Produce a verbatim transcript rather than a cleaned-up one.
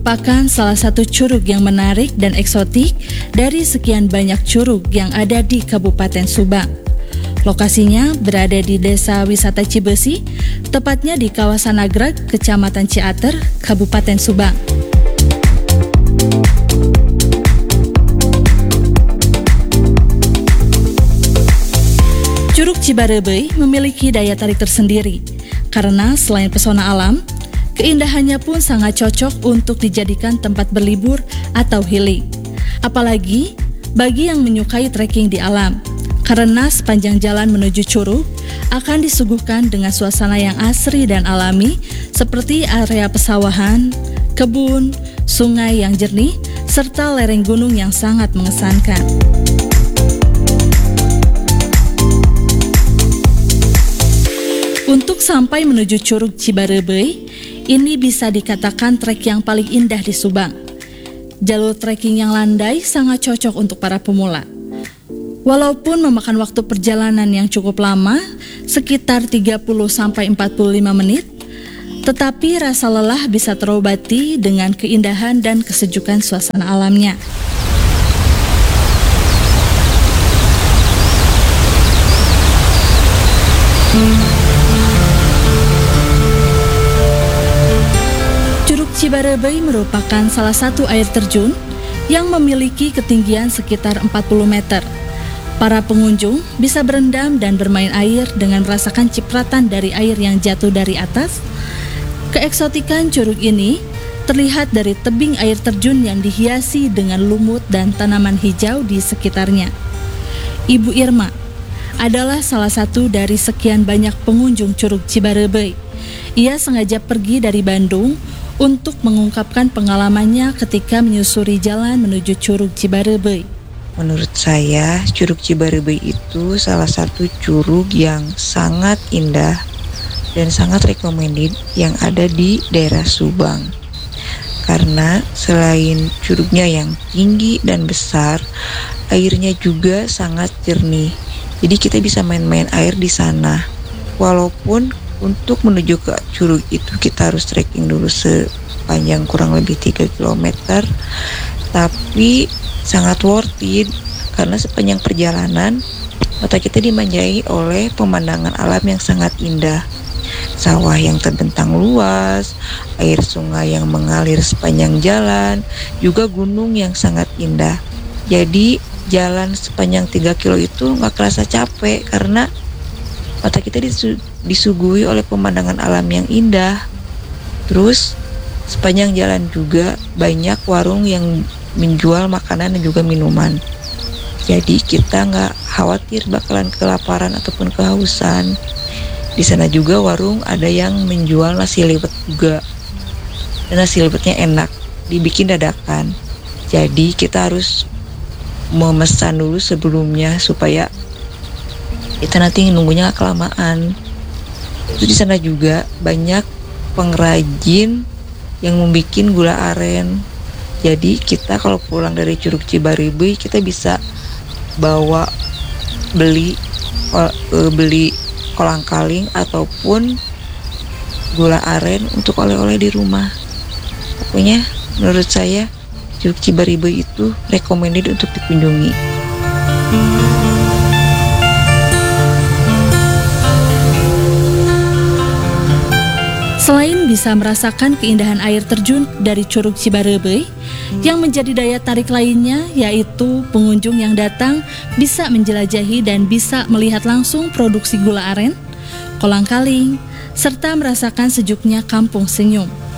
Merupakan salah satu curug yang menarik dan eksotik dari sekian banyak curug yang ada di Kabupaten Subang. Lokasinya berada di Desa Wisata Cibesi, tepatnya di kawasan Nagreg, Kecamatan Ciater, Kabupaten Subang. Curug Cibarebei memiliki daya tarik tersendiri, karena selain pesona alam, keindahannya pun sangat cocok untuk dijadikan tempat berlibur atau healing. Apalagi bagi yang menyukai trekking di alam, karena sepanjang jalan menuju curug akan disuguhkan dengan suasana yang asri dan alami seperti area pesawahan, kebun, sungai yang jernih, serta lereng gunung yang sangat mengesankan. Untuk sampai menuju Curug Cibarebei, ini bisa dikatakan trek yang paling indah di Subang. Jalur trekking yang landai sangat cocok untuk para pemula. Walaupun memakan waktu perjalanan yang cukup lama, sekitar tiga puluh sampai empat puluh lima menit, tetapi rasa lelah bisa terobati dengan keindahan dan kesejukan suasana alamnya. Cibarebei merupakan salah satu air terjun yang memiliki ketinggian sekitar empat puluh meter. Para pengunjung bisa berendam dan bermain air dengan merasakan cipratan dari air yang jatuh dari atas. Keeksotikan curug ini terlihat dari tebing air terjun yang dihiasi dengan lumut dan tanaman hijau di sekitarnya. Ibu Irma adalah salah satu dari sekian banyak pengunjung Curug Cibarebei. Ia sengaja pergi dari Bandung untuk mengungkapkan pengalamannya ketika menyusuri jalan menuju Curug Cibarebei. Menurut saya, Curug Cibarebei itu salah satu curug yang sangat indah dan sangat recommended yang ada di daerah Subang. Karena selain curugnya yang tinggi dan besar, airnya juga sangat jernih. Jadi kita bisa main-main air di sana. Walaupun untuk menuju ke curug itu kita harus trekking dulu sepanjang kurang lebih tiga kilometer, tapi sangat worth it karena sepanjang perjalanan mata kita dimanjai oleh pemandangan alam yang sangat indah. Sawah yang terbentang luas, air sungai yang mengalir sepanjang jalan, juga gunung yang sangat indah. Jadi jalan sepanjang tiga kilo itu gak kerasa capek karena mata kita disu- disuguhi oleh pemandangan alam yang indah. Terus sepanjang jalan juga banyak warung yang menjual makanan dan juga minuman. Jadi kita nggak khawatir bakalan kelaparan ataupun kehausan. Di sana juga warung ada yang menjual nasi liwet juga. Dan nasi liwetnya enak, dibikin dadakan. Jadi kita harus memesan dulu sebelumnya supaya kita nanti nunggunya gak kelamaan. Terus di sana juga banyak pengrajin yang membuat gula aren. Jadi kita kalau pulang dari Curug Cibarebei kita bisa bawa beli uh, beli kolang-kaling ataupun gula aren untuk oleh-oleh di rumah. Pokoknya menurut saya Curug Cibarebei itu recommended untuk dikunjungi. Selain bisa merasakan keindahan air terjun dari Curug Cibarebei, yang menjadi daya tarik lainnya yaitu pengunjung yang datang bisa menjelajahi dan bisa melihat langsung produksi gula aren, kolang-kaling, serta merasakan sejuknya Kampung Senyum.